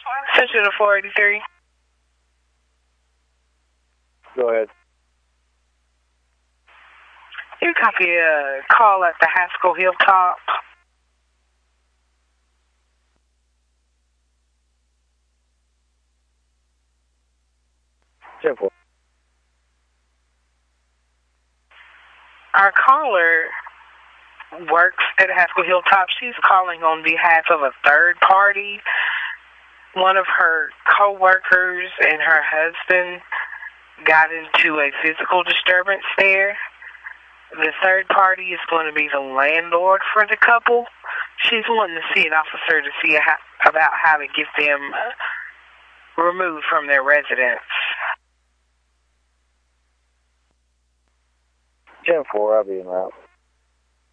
Central to 483. Go ahead. You copy a call at the Haskell Hilltop. 10-4. Our caller works at Haskell Hilltop. She's calling on behalf of a third party. One of her co-workers and her husband got into a physical disturbance there. The third party is going to be the landlord for the couple. She's wanting to see an officer to see about how to get them removed from their residence. 10-4, I'll be en route.